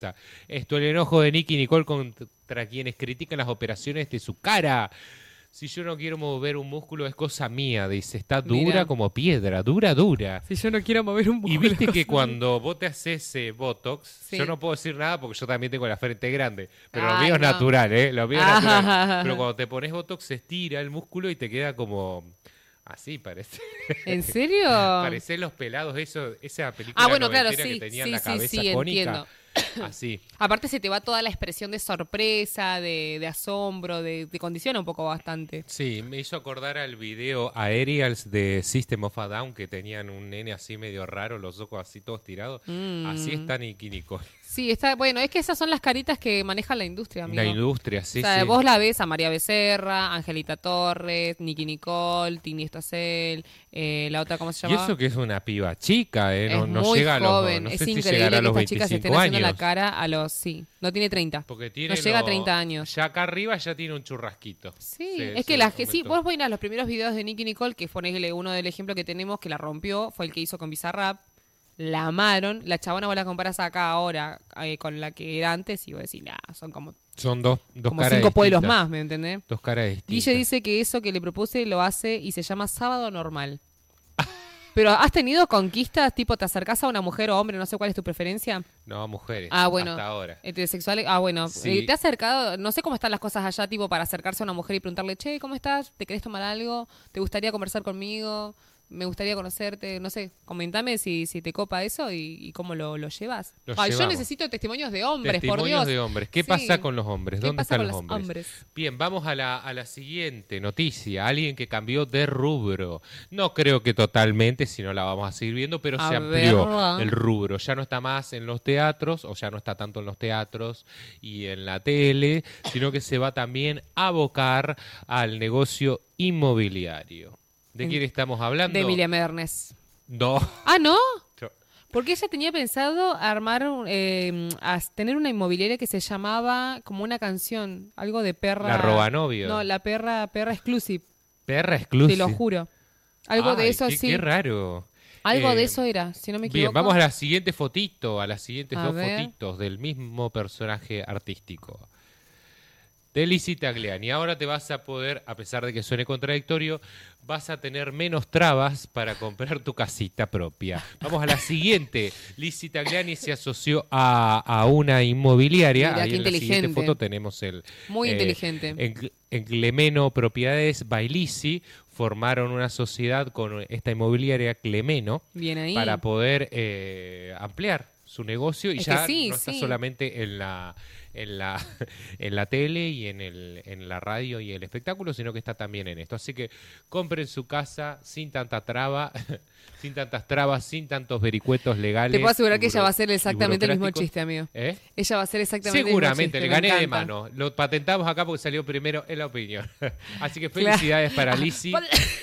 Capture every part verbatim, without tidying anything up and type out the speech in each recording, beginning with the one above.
Esto, el enojo de Nicki Nicole contra quienes critican las operaciones de su cara. Si yo no quiero mover un músculo es cosa mía, dice. Está dura Mira. como piedra, dura, dura. Si yo no quiero mover un músculo. Y viste es que cosa mía. cuando vos te haces eh, Botox, Sí. yo no puedo decir nada porque yo también tengo la frente grande. Pero lo Ay, mío es no. natural, ¿eh? Lo mío es Ah. natural. Pero cuando te pones Botox se estira el músculo y te queda como... Así parece. ¿En serio? Parecen los pelados, eso, esa película Ah, bueno, claro, noventera sí, que tenían sí, la sí, cabeza sí, cónica. entiendo. Así. Aparte se te va toda la expresión de sorpresa, de, de asombro, de, te condiciona un poco bastante. Sí, me hizo acordar al video Aerials de System of a Down, que tenían un nene así medio raro, los ojos así todos tirados. Mm. Así está Nicki Nicole. Sí, está bueno, es que esas son las caritas que maneja la industria, amigo. La industria, sí, o sea, sí. vos la ves a María Becerra, Angelita Torres, Nicki Nicole, Tini Stoessel, eh, la otra, ¿cómo se Y llama? eso que es una piba chica, ¿eh? No, es no muy llega joven, a los, no es sé si increíble llegará a que los estas chicas se estén veinticinco haciendo la años. cara a los, sí, no tiene treinta, Porque tiene no llega a los- treinta años. Ya acá arriba ya tiene un churrasquito. Sí, Se- es se que las que sí, aumentó. vos ven a los primeros videos de Nicki Nicole, que fue uno del ejemplo que tenemos que la rompió, fue el que hizo con Bizarrap. La amaron, la chabona vos la comparás acá ahora eh, con la que era antes y vos decís, nah, son como, Son dos, dos como caras cinco pueblos distintas. más, ¿me entendés? Dos caras distintas. Guille dice que eso que le propuse lo hace y se llama sábado normal. Pero ¿has tenido conquistas tipo te acercás a una mujer o hombre, no sé cuál es tu preferencia? No, mujeres. Ah, bueno. Hasta ahora. Heterosexuales. Ah, bueno. Sí. Eh, ¿Te has acercado? No sé cómo están las cosas allá, tipo, para acercarse a una mujer y preguntarle, che, ¿cómo estás? ¿Te querés tomar algo? ¿Te gustaría conversar conmigo? Me gustaría conocerte. No sé, comentame si, si te copa eso y, y cómo lo, lo llevas. Lo Ay, yo llevamos. necesito testimonios de hombres, por Testimonios Dios. de hombres. ¿Qué Sí. pasa con los hombres? ¿Qué ¿Dónde pasa están con los los hombres? hombres? Bien, vamos a la, a la siguiente noticia. Alguien que cambió de rubro. No creo que totalmente, si no la vamos a seguir viendo, pero A se amplió ver. el rubro. Ya no está más en los teatros, o ya no está tanto en los teatros y en la tele, sino que se va también a abocar al negocio inmobiliario. ¿De En- quién estamos hablando? De Emilia Mernes. No. Ah, ¿no? Yo- Porque ella tenía pensado armar, un- eh, a tener una inmobiliaria que se llamaba como una canción, algo de perra. La Robanovio. No, la perra, perra exclusive, Perra exclusiva. te lo juro. Algo de Ay, eso qué, sí. Qué raro. Algo Eh, de eso era, si no me equivoco. Bien, vamos a la siguiente fotito, a las siguientes A dos ver. fotitos del mismo personaje artístico. De Lizzy Tagliani. Ahora te vas a poder, a pesar de que suene contradictorio, vas a tener menos trabas para comprar tu casita propia. Vamos a la siguiente. Lizzy Tagliani se asoció a, a una inmobiliaria. Mira, Ahí qué en la siguiente inteligente. foto tenemos el... Muy eh, inteligente. En, en Clemeno Propiedades by Lizzy formaron una sociedad con esta inmobiliaria Clemeno Bien ahí. para poder eh, ampliar su negocio y Es ya que sí, no está sí. solamente en la en la en la tele y en el en la radio y el espectáculo, sino que está también en esto. Así que compren su casa sin tanta traba, sin tantas trabas, sin tantos vericuetos legales. Te puedo asegurar que y ella va a hacer buro- y exactamente el mismo burocráticos. chiste, amigo. ¿Eh? Ella va a hacer exactamente Seguramente, el le mismo chiste. gané me de encanta. mano. Lo patentamos acá porque salió primero en la opinión. Así que felicidades para Lizzy.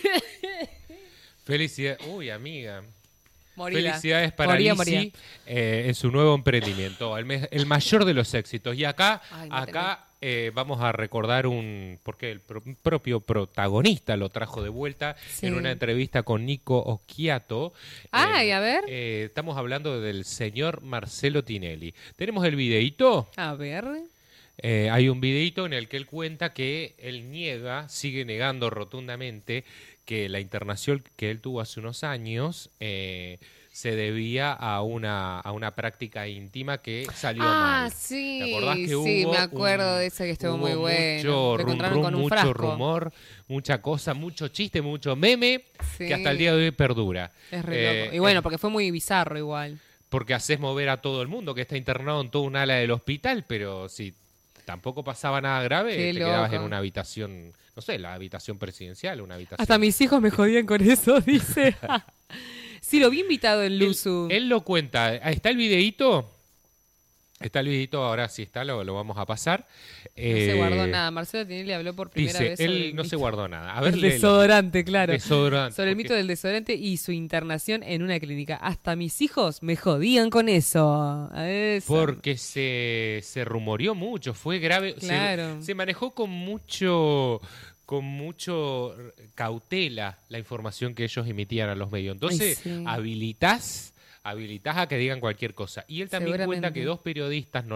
Felicidades. Uy, amiga. Moría. Felicidades para Moría, Lizzy moría. eh, en su nuevo emprendimiento, el, me- el mayor de los éxitos. Y acá, Ay, me acá eh, vamos a recordar un, porque el pro- propio protagonista lo trajo de vuelta Sí. en una entrevista con Nico Occhiato. Ay, Eh, a ver. eh, estamos hablando del señor Marcelo Tinelli. ¿Tenemos el videíto? A ver. Eh, hay un videíto en el que él cuenta que él niega, sigue negando rotundamente que la internación que él tuvo hace unos años eh, se debía a una, a una práctica íntima que salió Ah, mal. sí. ¿Te acordás que sí, hubo me acuerdo un- de ese que estuvo hubo muy bueno. Mucho Lo rum, encontraron rum, con un mucho frasco. rumor, mucha cosa, mucho chiste, mucho meme, Sí. que hasta el día de hoy perdura. Es re Eh, loco. Y bueno, eh, porque fue muy bizarro igual. porque haces mover a todo el mundo que está internado en toda un ala del hospital, pero si tampoco pasaba nada grave, Qué te quedabas loco. en una habitación, no sé, la habitación presidencial, una habitación. Hasta mis hijos me jodían con eso, dice. Sí, lo vi invitado en él, Luzu. él lo cuenta. Ahí está el videíto. Está el videíto, ahora sí está, lo, lo vamos a pasar. No se Eh, guardó nada. Marcelo Tinelli habló por primera Dice, vez sobre él el no mito- se guardó nada. A ver, el léelo. desodorante, claro. Desodorante, Sobre el porque- mito del desodorante y su internación en una clínica. Hasta mis hijos me jodían con eso. Eso. Porque se, se rumoreó mucho, fue grave. se- Claro. Se, manejó con mucho con mucho cautela la información que ellos emitían a los medios. Entonces, Ay, sí. habilitas habilitás a que digan cualquier cosa. Y él también cuenta Seguramente. que dos periodistas no